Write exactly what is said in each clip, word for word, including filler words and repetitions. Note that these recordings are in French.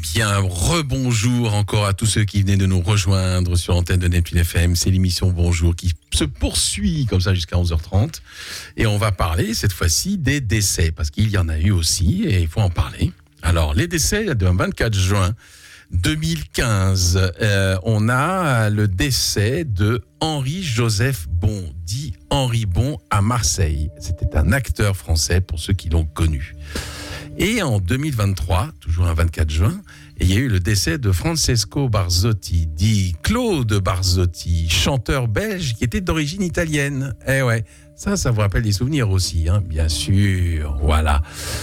Bien, rebonjour encore à tous ceux qui venaient de nous rejoindre sur l'antenne de Neptune F M. C'est l'émission Bonjour qui se poursuit comme ça jusqu'à onze heures trente. Et on va parler cette fois-ci des décès, parce qu'il y en a eu aussi et il faut en parler. Alors, les décès du vingt-quatre juin deux mille quinze, euh, on a le décès de Henri-Joseph Bon, dit Henri Bon à Marseille. C'était un acteur français pour ceux qui l'ont connu. Et en deux mille vingt-trois, toujours un vingt-quatre juin, il y a eu le décès de Francesco Barzotti, dit Claude Barzotti, chanteur belge qui était d'origine italienne. Eh ouais, ça, ça vous rappelle des souvenirs aussi, hein, bien sûr, voilà.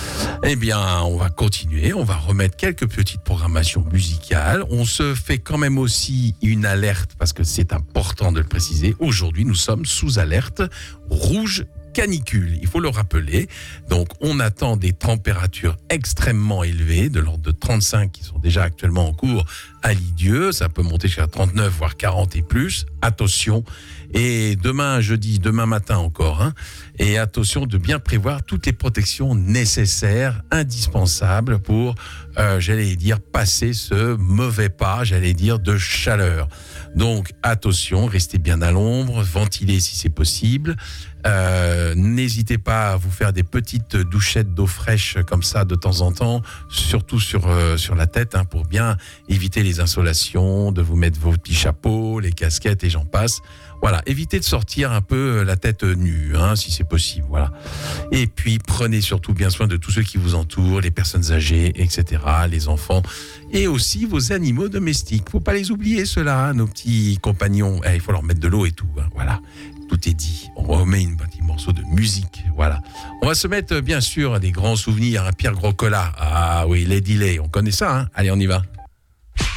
Eh bien, on va continuer, on va remettre quelques petites programmations musicales. On se fait quand même aussi une alerte, parce que c'est important de le préciser. Aujourd'hui, nous sommes sous alerte rouge canicule, il faut le rappeler. Donc, on attend des températures extrêmement élevées, de l'ordre de trente-cinq qui sont déjà actuellement en cours à Lisieux. Ça peut monter jusqu'à trente-neuf, voire quarante et plus. Attention. Et demain, jeudi, demain matin encore, hein. Et attention de bien prévoir toutes les protections nécessaires, indispensables pour, euh, j'allais dire, passer ce mauvais pas, j'allais dire, de chaleur. Donc, attention, restez bien à l'ombre, ventilez si c'est possible. Euh, n'hésitez pas à vous faire des petites douchettes d'eau fraîche comme ça de temps en temps, surtout sur, euh, sur la tête, hein, pour bien éviter les insolations, de vous mettre vos petits chapeaux, les casquettes et j'en passe. Voilà, évitez de sortir un peu la tête nue, hein, si c'est possible, voilà. Et puis, prenez surtout bien soin de tous ceux qui vous entourent, les personnes âgées, et cetera, les enfants, et aussi vos animaux domestiques. Faut pas les oublier, ceux-là, hein, nos petits compagnons. Eh, il faut leur mettre de l'eau et tout, hein, voilà. Tout est dit. On remet une petit morceau de musique, voilà. On va se mettre, bien sûr, à des grands souvenirs, à Pierre Grocola. Ah oui, Lady Lay, on connaît ça, hein. Allez, on y va.